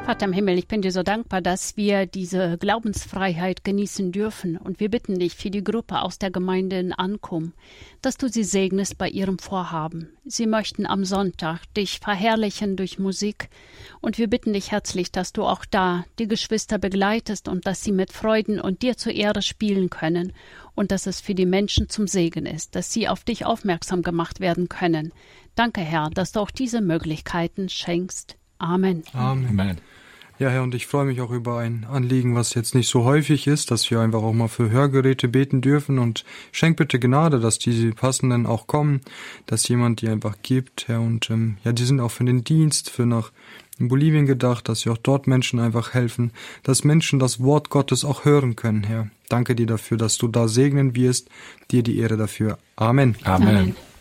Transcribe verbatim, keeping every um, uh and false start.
Vater im Himmel, ich bin dir so dankbar, dass wir diese Glaubensfreiheit genießen dürfen. Und wir bitten dich für die Gruppe aus der Gemeinde in Ankum, dass du sie segnest bei ihrem Vorhaben. Sie möchten am Sonntag dich verherrlichen durch Musik. Und wir bitten dich herzlich, dass du auch da die Geschwister begleitest und dass sie mit Freuden und dir zur Ehre spielen können. Und dass es für die Menschen zum Segen ist, dass sie auf dich aufmerksam gemacht werden können. Danke, Herr, dass du auch diese Möglichkeiten schenkst. Amen. Amen. Amen. Ja, Herr, und ich freue mich auch über ein Anliegen, was jetzt nicht so häufig ist, dass wir einfach auch mal für Hörgeräte beten dürfen, und schenk bitte Gnade, dass diese passenden auch kommen, dass jemand die einfach gibt, Herr, und ähm, ja, die sind auch für den Dienst, für nach in Bolivien gedacht, dass wir auch dort Menschen einfach helfen, dass Menschen das Wort Gottes auch hören können, Herr. Danke dir dafür, dass du da segnen wirst, dir die Ehre dafür. Amen. Amen. Amen.